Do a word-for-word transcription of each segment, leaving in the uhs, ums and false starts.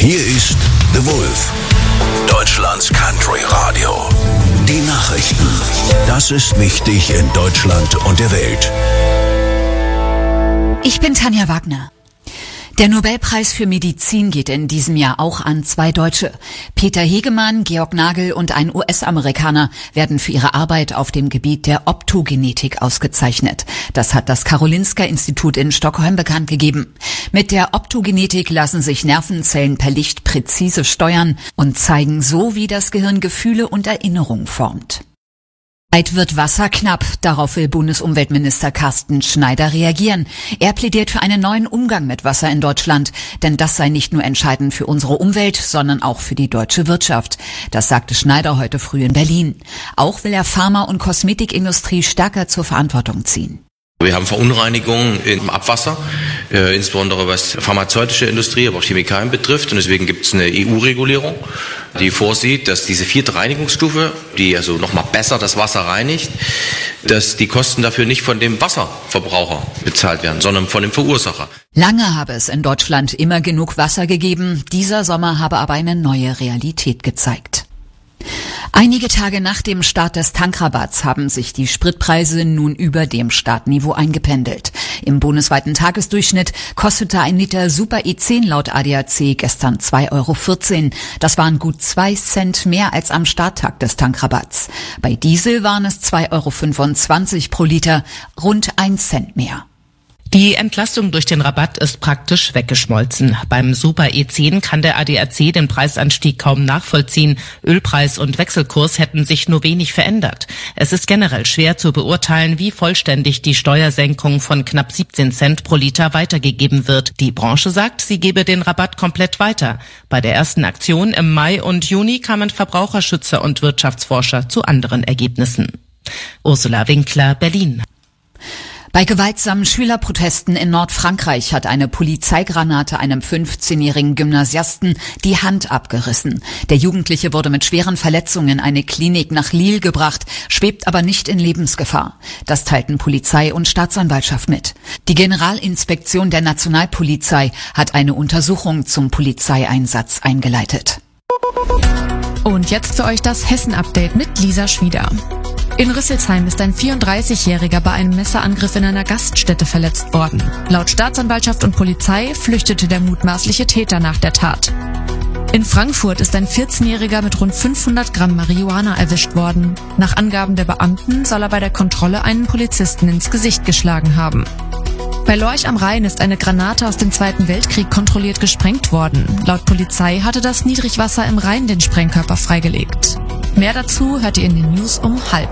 Hier ist The Wolf, Deutschlands Country Radio. Die Nachrichten. Das ist wichtig in Deutschland und der Welt. Ich bin Tanja Wagner. Der Nobelpreis für Medizin geht in diesem Jahr auch an zwei Deutsche. Peter Hegemann, Georg Nagel und ein U S-Amerikaner werden für ihre Arbeit auf dem Gebiet der Optogenetik ausgezeichnet. Das hat das Karolinska-Institut in Stockholm bekannt gegeben. Mit der Optogenetik lassen sich Nervenzellen per Licht präzise steuern und zeigen so, wie das Gehirn Gefühle und Erinnerungen formt. Bald wird Wasser knapp. Darauf will Bundesumweltminister Carsten Schneider reagieren. Er plädiert für einen neuen Umgang mit Wasser in Deutschland. Denn das sei nicht nur entscheidend für unsere Umwelt, sondern auch für die deutsche Wirtschaft. Das sagte Schneider heute früh in Berlin. Auch will er Pharma- und Kosmetikindustrie stärker zur Verantwortung ziehen. Wir haben Verunreinigungen im Abwasser, äh, insbesondere was pharmazeutische Industrie, aber auch Chemikalien betrifft. Und deswegen gibt es eine E U-Regulierung, die vorsieht, dass diese vierte Reinigungsstufe, die also nochmal besser das Wasser reinigt, dass die Kosten dafür nicht von dem Wasserverbraucher bezahlt werden, sondern von dem Verursacher. Lange habe es in Deutschland immer genug Wasser gegeben. Dieser Sommer habe aber eine neue Realität gezeigt. Einige Tage nach dem Start des Tankrabatts haben sich die Spritpreise nun über dem Startniveau eingependelt. Im bundesweiten Tagesdurchschnitt kostete ein Liter Super E zehn laut A D A C gestern zwei Euro vierzehn. Das waren gut zwei Cent mehr als am Starttag des Tankrabatts. Bei Diesel waren es zwei Euro fünfundzwanzig pro Liter, rund ein Cent mehr. Die Entlastung durch den Rabatt ist praktisch weggeschmolzen. Beim Super E zehn kann der A D A C den Preisanstieg kaum nachvollziehen. Ölpreis und Wechselkurs hätten sich nur wenig verändert. Es ist generell schwer zu beurteilen, wie vollständig die Steuersenkung von knapp siebzehn Cent pro Liter weitergegeben wird. Die Branche sagt, sie gebe den Rabatt komplett weiter. Bei der ersten Aktion im Mai und Juni kamen Verbraucherschützer und Wirtschaftsforscher zu anderen Ergebnissen. Ursula Winkler, Berlin. Bei gewaltsamen Schülerprotesten in Nordfrankreich hat eine Polizeigranate einem fünfzehnjährigen Gymnasiasten die Hand abgerissen. Der Jugendliche wurde mit schweren Verletzungen in eine Klinik nach Lille gebracht, schwebt aber nicht in Lebensgefahr. Das teilten Polizei und Staatsanwaltschaft mit. Die Generalinspektion der Nationalpolizei hat eine Untersuchung zum Polizeieinsatz eingeleitet. Und jetzt für euch das Hessen-Update mit Lisa Schwieder. In Rüsselsheim ist ein vierunddreißigjähriger bei einem Messerangriff in einer Gaststätte verletzt worden. Laut Staatsanwaltschaft und Polizei flüchtete der mutmaßliche Täter nach der Tat. In Frankfurt ist ein vierzehnjähriger mit rund fünfhundert Gramm Marihuana erwischt worden. Nach Angaben der Beamten soll er bei der Kontrolle einen Polizisten ins Gesicht geschlagen haben. Bei Lorch am Rhein ist eine Granate aus dem Zweiten Weltkrieg kontrolliert gesprengt worden. Laut Polizei hatte das Niedrigwasser im Rhein den Sprengkörper freigelegt. Mehr dazu hört ihr in den News um halb.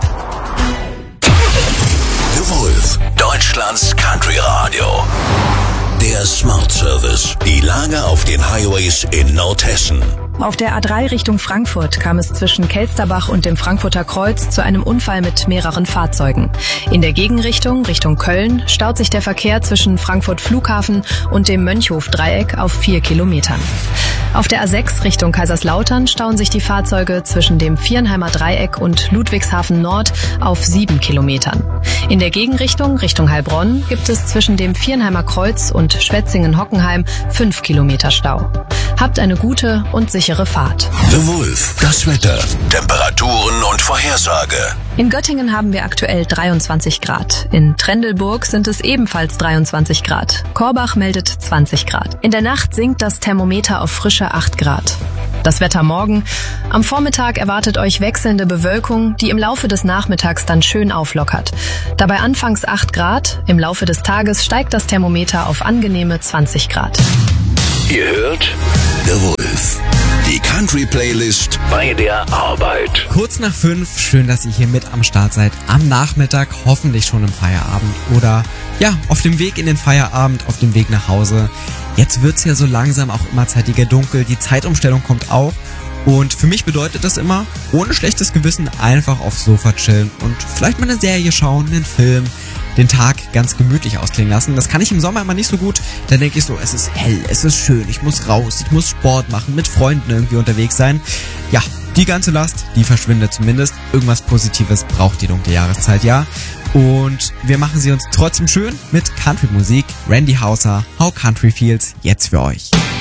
The Wolf, Deutschlands Country Radio. Der Smart Service. Die Lage auf den Highways in Nordhessen. Auf der A drei Richtung Frankfurt kam es zwischen Kelsterbach und dem Frankfurter Kreuz zu einem Unfall mit mehreren Fahrzeugen. In der Gegenrichtung, Richtung Köln, staut sich der Verkehr zwischen Frankfurt Flughafen und dem Mönchhof-Dreieck auf vier Kilometern. Auf der A sechs Richtung Kaiserslautern stauen sich die Fahrzeuge zwischen dem Viernheimer Dreieck und Ludwigshafen Nord auf sieben Kilometern. In der Gegenrichtung, Richtung Heilbronn, gibt es zwischen dem Viernheimer Kreuz und Schwetzingen-Hockenheim fünf Kilometer Stau. Habt eine gute und sichere Fahrt. The Wolf, das Wetter, Temperaturen und Vorhersage. In Göttingen haben wir aktuell dreiundzwanzig Grad. In Trendelburg sind es ebenfalls dreiundzwanzig Grad. Korbach meldet zwanzig Grad. In der Nacht sinkt das Thermometer auf frische acht Grad. Das Wetter morgen. Am Vormittag erwartet euch wechselnde Bewölkung, die im Laufe des Nachmittags dann schön auflockert. Dabei anfangs acht Grad, im Laufe des Tages steigt das Thermometer auf angenehme zwanzig Grad. Ihr hört The Wolf, die Country-Playlist bei der Arbeit. Kurz nach fünf, schön, dass ihr hier mit am Start seid. Am Nachmittag, hoffentlich schon im Feierabend oder ja, auf dem Weg in den Feierabend, auf dem Weg nach Hause. Jetzt wird's ja so langsam auch immer zeitiger dunkel, die Zeitumstellung kommt auch. Und für mich bedeutet das immer, ohne schlechtes Gewissen einfach aufs Sofa chillen und vielleicht mal eine Serie schauen, einen Film, den Tag ganz gemütlich ausklingen lassen. Das kann ich im Sommer immer nicht so gut. Da denke ich so, es ist hell, es ist schön, ich muss raus, ich muss Sport machen, mit Freunden irgendwie unterwegs sein. Ja, die ganze Last, die verschwindet zumindest. Irgendwas Positives braucht die dunkle Jahreszeit, ja. Und wir machen sie uns trotzdem schön mit Country-Musik. Randy Houser, How Country Feels, jetzt für euch.